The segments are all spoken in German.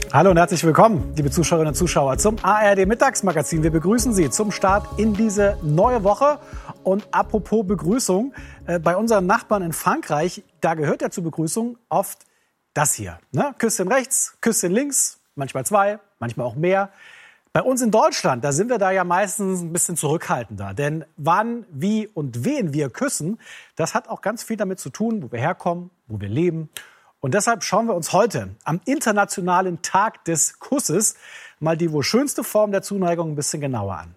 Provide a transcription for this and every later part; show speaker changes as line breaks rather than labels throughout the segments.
Hallo und herzlich willkommen, liebe Zuschauerinnen und Zuschauer, zum ARD Mittagsmagazin. Wir begrüßen Sie zum Start in diese neue Woche. Und apropos Begrüßung, bei unseren Nachbarn in Frankreich, da gehört ja zur Begrüßung oft das hier. Ne? Küsschen rechts, Küsschen links, manchmal 2, manchmal auch mehr. Bei uns in Deutschland, da sind wir da ja meistens ein bisschen zurückhaltender. Denn wann, wie und wen wir küssen, das hat auch ganz viel damit zu tun, wo wir herkommen, wo wir leben. Und deshalb schauen wir uns heute am Internationalen Tag des Kusses mal die wohl schönste Form der Zuneigung ein bisschen genauer an.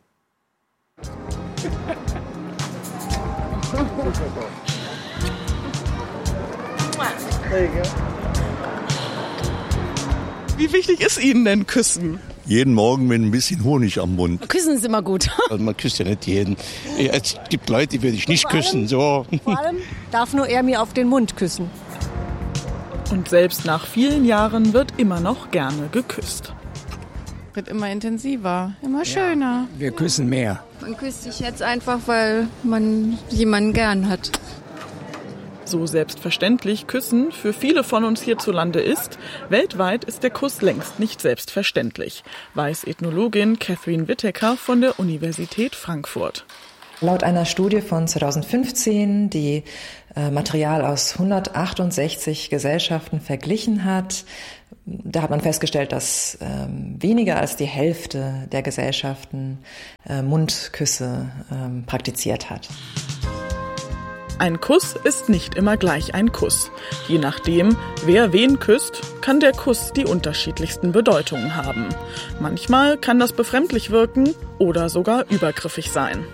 Wie wichtig ist Ihnen denn Küssen?
Jeden Morgen mit ein bisschen Honig am Mund.
Küssen ist immer gut.
Also man küsst ja nicht jeden. Es gibt Leute, die würde ich nicht küssen. So.
Vor allem darf nur er mir auf den Mund küssen.
Und selbst nach vielen Jahren wird immer noch gerne geküsst.
Wird immer intensiver, immer schöner.
Wir küssen mehr.
Man küsst sich jetzt einfach, weil man jemanden gern hat.
So selbstverständlich Küssen für viele von uns hierzulande ist, weltweit ist der Kuss längst nicht selbstverständlich, weiß Ethnologin Catherine Whittaker von der Universität Frankfurt.
Laut einer Studie von 2015, die Material aus 168 Gesellschaften verglichen hat, da hat man festgestellt, dass weniger als die Hälfte der Gesellschaften Mundküsse praktiziert hat.
Ein Kuss ist nicht immer gleich ein Kuss. Je nachdem, wer wen küsst, kann der Kuss die unterschiedlichsten Bedeutungen haben. Manchmal kann das befremdlich wirken oder sogar übergriffig sein.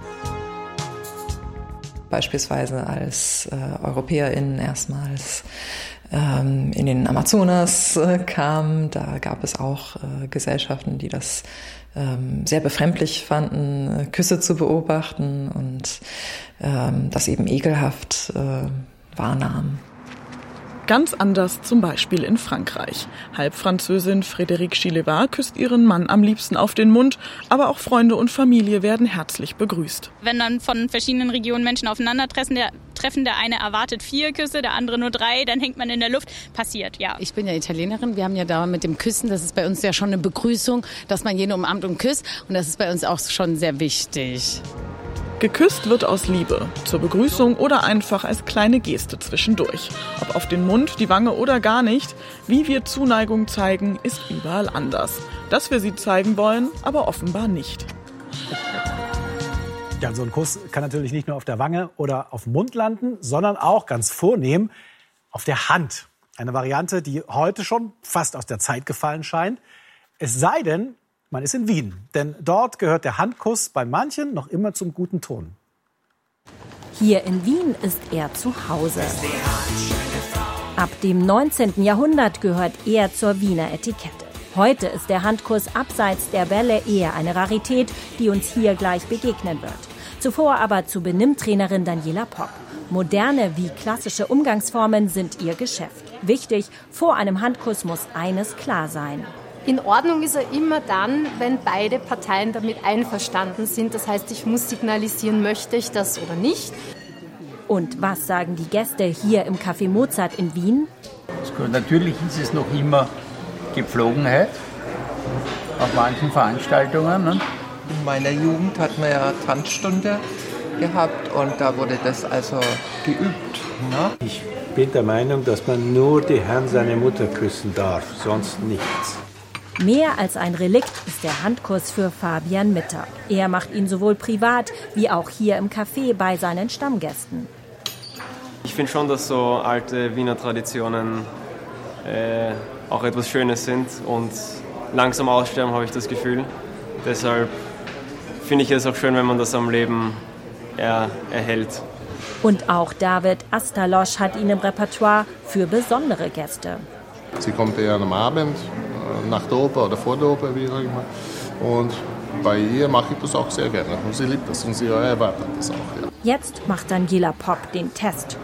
Beispielsweise als EuropäerInnen erstmals in den Amazonas kamen. Da gab es auch Gesellschaften, die das sehr befremdlich fanden, Küsse zu beobachten und das eben ekelhaft wahrnahmen.
Ganz anders zum Beispiel in Frankreich. Halbfranzösin Frédérique Chileva küsst ihren Mann am liebsten auf den Mund, aber auch Freunde und Familie werden herzlich begrüßt.
Wenn dann von verschiedenen Regionen Menschen aufeinandertreffen, der eine erwartet 4 Küsse, der andere nur 3, dann hängt man in der Luft. Passiert, ja.
Ich bin ja Italienerin, wir haben ja da mit dem Küssen, das ist bei uns ja schon eine Begrüßung, dass man jeden umarmt und küsst und das ist bei uns auch schon sehr wichtig.
Geküsst wird aus Liebe, zur Begrüßung oder einfach als kleine Geste zwischendurch. Ob auf den Mund, die Wange oder gar nicht, wie wir Zuneigung zeigen, ist überall anders. Dass wir sie zeigen wollen, aber offenbar nicht.
Ja, so ein Kuss kann natürlich nicht nur auf der Wange oder auf dem Mund landen, sondern auch ganz vornehm auf der Hand. Eine Variante, die heute schon fast aus der Zeit gefallen scheint. Es sei denn, man ist in Wien, denn dort gehört der Handkuss bei manchen noch immer zum guten Ton.
Hier in Wien ist er zu Hause. Ab dem 19. Jahrhundert gehört er zur Wiener Etikette. Heute ist der Handkuss abseits der Bälle eher eine Rarität, die uns hier gleich begegnen wird. Zuvor aber zu Benimmtrainerin Daniela Popp. Moderne wie klassische Umgangsformen sind ihr Geschäft. Wichtig, vor einem Handkuss muss eines klar sein.
In Ordnung ist er immer dann, wenn beide Parteien damit einverstanden sind. Das heißt, ich muss signalisieren, möchte ich das oder nicht.
Und was sagen die Gäste hier im Café Mozart in Wien?
Natürlich ist es noch immer Gepflogenheit auf manchen Veranstaltungen. Ne?
In meiner Jugend hatten wir ja Tanzstunde gehabt und da wurde das also geübt. Ne?
Ich bin der Meinung, dass man nur die Hand seiner Mutter küssen darf, sonst nichts.
Mehr als ein Relikt ist der Handkuss für Fabian Mitter. Er macht ihn sowohl privat wie auch hier im Café bei seinen Stammgästen.
Ich finde schon, dass so alte Wiener Traditionen auch etwas Schönes sind und langsam aussterben, habe ich das Gefühl. Deshalb finde ich es auch schön, wenn man das am Leben erhält.
Und auch David Astalosch hat ihn im Repertoire für besondere Gäste.
Sie kommt eher am Abend, nach der Oper oder vor der Oper, wie sag ich mal. Und bei ihr mache ich das auch sehr gerne. Und sie liebt das und sie erwartet das auch. Ja.
Jetzt macht Daniela Popp den Test.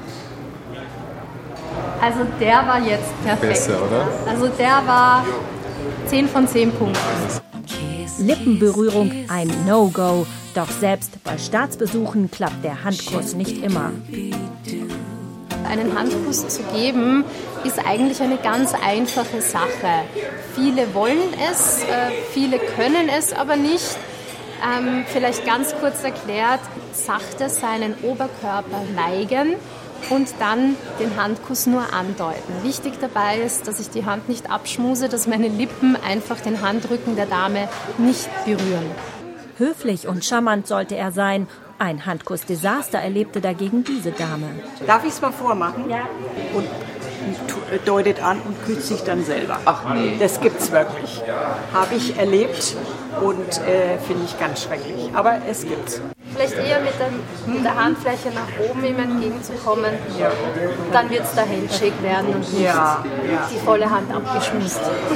Also der war jetzt perfekt.
Besser, oder?
Also der war 10 von 10 Punkten.
Lippenberührung ein No-Go. Doch selbst bei Staatsbesuchen klappt der Handkuss nicht immer.
einen Handkuss zu geben, ist eigentlich eine ganz einfache Sache. Viele wollen es, viele können es aber nicht. Vielleicht ganz kurz erklärt, sachte seinen Oberkörper neigen und dann den Handkuss nur andeuten. Wichtig dabei ist, dass ich die Hand nicht abschmuse, dass meine Lippen einfach den Handrücken der Dame nicht berühren.
Höflich und charmant sollte er sein. Ein Handkuss-Desaster erlebte dagegen diese Dame.
Darf ich es mal vormachen? Ja. Und deutet an und küsst sich dann selber. Ach nee. Das gibt's wirklich. Habe ich erlebt und finde ich ganz schrecklich. Aber es gibt's.
Vielleicht eher mit der Handfläche nach oben ihm entgegenzukommen. Ja. Dann wird es der Handshake werden und nicht die volle Hand abgeschmust.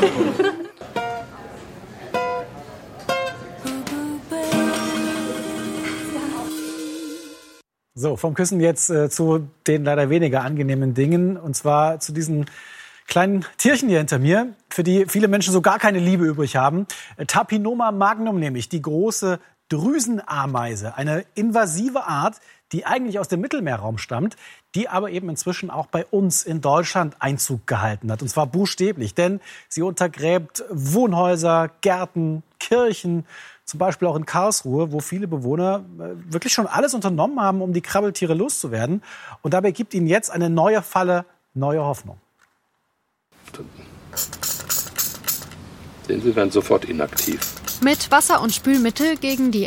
So, vom Küssen jetzt zu den leider weniger angenehmen Dingen. Und zwar zu diesen kleinen Tierchen hier hinter mir, für die viele Menschen so gar keine Liebe übrig haben. Tapinoma magnum nämlich, die große Drüsenameise. Eine invasive Art, die eigentlich aus dem Mittelmeerraum stammt, die aber eben inzwischen auch bei uns in Deutschland Einzug gehalten hat. Und zwar buchstäblich, denn sie untergräbt Wohnhäuser, Gärten, Kirchen, zum Beispiel auch in Karlsruhe, wo viele Bewohner wirklich schon alles unternommen haben, um die Krabbeltiere loszuwerden. Und dabei gibt ihnen jetzt eine neue Falle neue Hoffnung.
Denn sie werden sofort inaktiv.
Mit Wasser und Spülmittel gegen die